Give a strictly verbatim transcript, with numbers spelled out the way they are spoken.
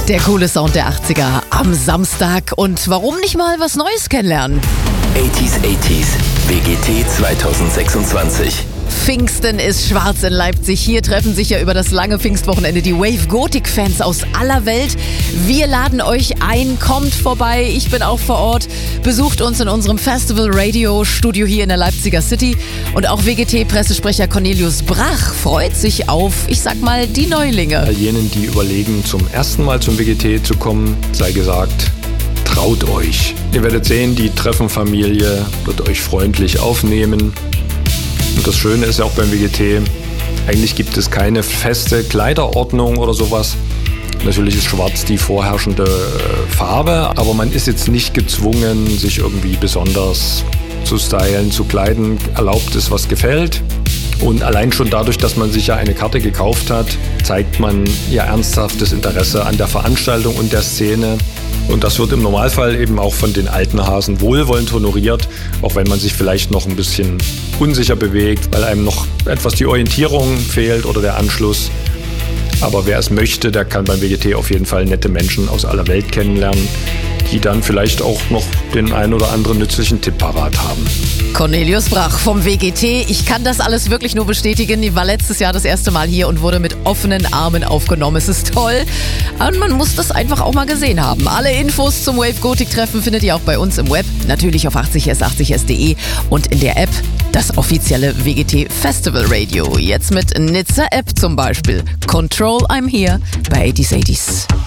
Der coole Sound der achtziger am Samstag. Und warum nicht mal was Neues kennenlernen? achtziger achtziger W G T zwanzig sechsundzwanzig. Pfingsten ist schwarz in Leipzig. Hier treffen sich ja über das lange Pfingstwochenende die Wave-Gothic-Fans aus aller Welt. Wir laden euch ein, kommt vorbei. Ich bin auch vor Ort. Besucht uns in unserem Festival-Radio-Studio hier in der Leipziger City. Und auch W G T-Pressesprecher Cornelius Brach freut sich auf, ich sag mal, die Neulinge. All jenen, die überlegen, zum ersten Mal zum W G T zu kommen, sei gesagt, traut euch. Ihr werdet sehen, die Treffenfamilie wird euch freundlich aufnehmen. Und das Schöne ist ja auch beim W G T, eigentlich gibt es keine feste Kleiderordnung oder sowas. Natürlich ist schwarz die vorherrschende Farbe, aber man ist jetzt nicht gezwungen, sich irgendwie besonders zu stylen, zu kleiden. Erlaubt ist, was gefällt. Und allein schon dadurch, dass man sich ja eine Karte gekauft hat, zeigt man ja ernsthaftes Interesse an der Veranstaltung und der Szene. Und das wird im Normalfall eben auch von den alten Hasen wohlwollend honoriert, auch wenn man sich vielleicht noch ein bisschen unsicher bewegt, weil einem noch etwas die Orientierung fehlt oder der Anschluss. Aber wer es möchte, der kann beim W G T auf jeden Fall nette Menschen aus aller Welt kennenlernen, die dann vielleicht auch noch den ein oder anderen nützlichen Tipp parat haben. Cornelius Brach vom W G T. Ich kann das alles wirklich nur bestätigen. Ich war letztes Jahr das erste Mal hier und wurde mit offenen Armen aufgenommen. Es ist toll. Und man muss das einfach auch mal gesehen haben. Alle Infos zum Wave-Gothic-Treffen findet ihr auch bei uns im Web. Natürlich auf achtzig s achtzig s punkt de und in der App das offizielle W G T Festival Radio. Jetzt mit Nizza App zum Beispiel. Control I'm Here bei achtziger achtziger.